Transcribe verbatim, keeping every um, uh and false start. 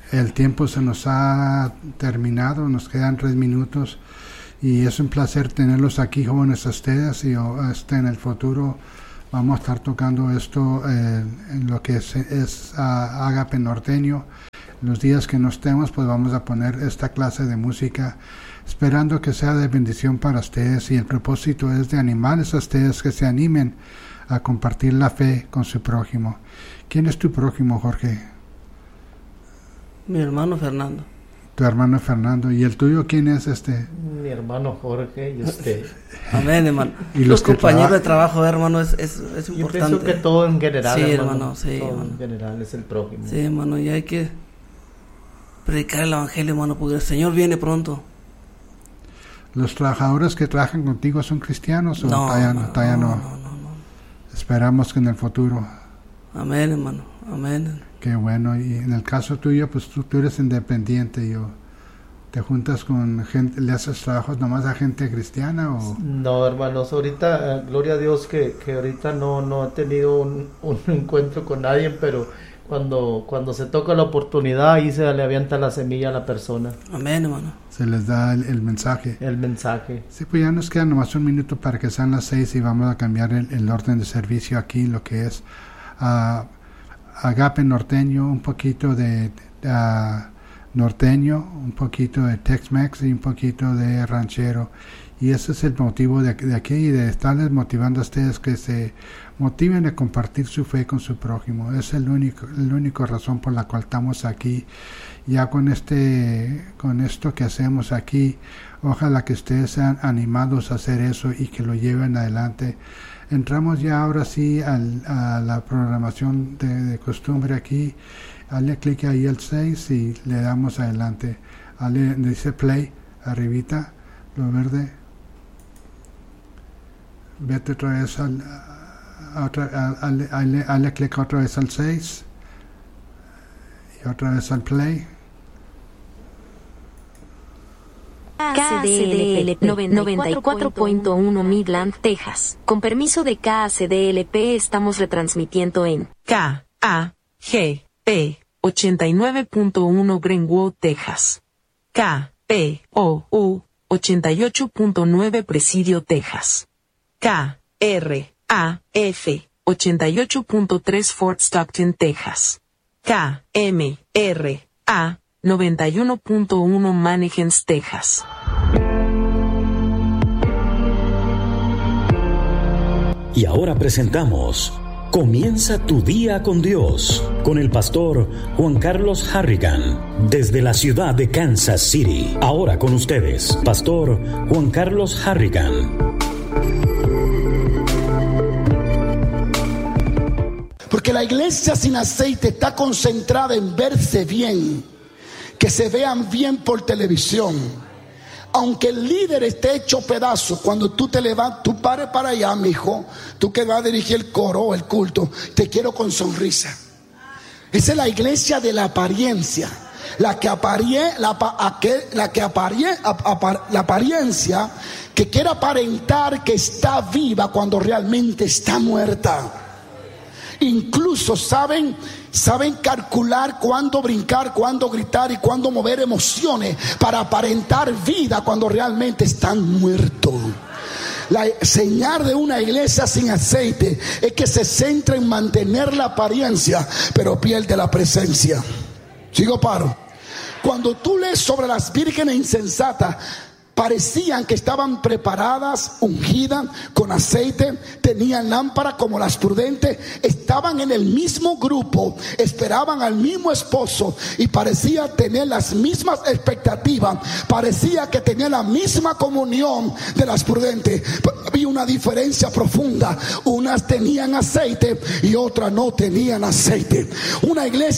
el tiempo se nos ha terminado, nos quedan tres minutos y es un placer tenerlos aquí, jóvenes ustedes, y este, en el futuro vamos a estar tocando esto eh, en lo que es, es uh, Agape Norteño. Los días que no estemos, pues vamos a poner esta clase de música, esperando que sea de bendición para ustedes, y el propósito es de animarles a ustedes que se animen a compartir la fe con su prójimo. ¿Quién es tu prójimo, Jorge? Mi hermano Fernando. Tu hermano Fernando. ¿Y el tuyo quién es este? Mi hermano Jorge y usted. Amén, hermano. Y los, los compañeros traba- de trabajo, hermano, es, es, es importante. Yo pienso que todo en general, sí, hermano, hermano, sí, todo hermano. en general es el prójimo. Sí, hermano, y hay que predicar el evangelio, hermano, porque el Señor viene pronto. ¿Los trabajadores que trabajan contigo son cristianos o No, todavía no? no, Todavía no, no? no, no, no. Esperamos que en el futuro. Amén, hermano, amén. Qué bueno. Y en el caso tuyo, pues tú, tú eres independiente. Yo, ¿te juntas con gente, le haces trabajos nomás a gente cristiana o...? No, hermanos, ahorita, eh, gloria a Dios que, que ahorita no, no he tenido un, un encuentro con nadie, pero cuando, cuando se toca la oportunidad, ahí se le avienta la semilla a la persona. Amén, hermano. Se les da el, el mensaje. El mensaje. Sí, pues ya nos queda nomás un minuto para que sean las seis y vamos a cambiar el, el orden de servicio aquí, lo que es uh, Agape Norteño, un poquito de uh, norteño, un poquito de Tex-Mex y un poquito de ranchero. Y ese es el motivo de, de aquí, y de estarles motivando a ustedes que se motiven a compartir su fe con su prójimo. Es el único, la única razón por la cual estamos aquí. Ya con este, con esto que hacemos aquí, ojalá que ustedes sean animados a hacer eso y que lo lleven adelante. Entramos ya ahora sí al, a la programación de, de costumbre aquí. Dale clic ahí al seis y le damos adelante. Dale, dice play, arribita, lo verde. Vete otra vez al, a otra, a, a, a, dale clic otra vez al seis y otra vez al play. K C D L P noventa y cuatro punto uno Midland, Texas. Con permiso de K C D L P estamos retransmitiendo en K A G P ochenta y nueve punto uno Greenwood, Texas. K P O U ochenta y ocho punto nueve Presidio, Texas. K R A F ochenta y ocho punto tres Fort Stockton, Texas. K M R A noventa y uno punto uno Mannequins, Texas. Y ahora presentamos Comienza tu día con Dios, con el pastor Juan Carlos Harrigan, desde la ciudad de Kansas City. Ahora con ustedes, pastor Juan Carlos Harrigan. Porque la iglesia sin aceite está concentrada en verse bien, que se vean bien por televisión. Aunque el líder esté hecho pedazos, cuando tú te levantas, tú pares para allá, mijo, tú que vas a dirigir el coro, el culto, te quiero con sonrisa. Esa es la iglesia de la apariencia, la que aparie, la, la que aparie, apar, la apariencia que quiere aparentar que está viva cuando realmente está muerta. Incluso saben, saben calcular cuándo brincar, cuándo gritar y cuándo mover emociones para aparentar vida cuando realmente están muertos. La señal de una iglesia sin aceite es que se centra en mantener la apariencia, pero pierde la presencia. Sigo paro. Cuando tú lees sobre las vírgenes insensatas, parecían que estaban preparadas, ungidas con aceite, tenían lámpara como las prudentes, estaban en el mismo grupo, esperaban al mismo esposo y parecía tener las mismas expectativas, parecía que tenía la misma comunión de las prudentes. Había una diferencia profunda, unas tenían aceite y otras no tenían aceite. Una iglesia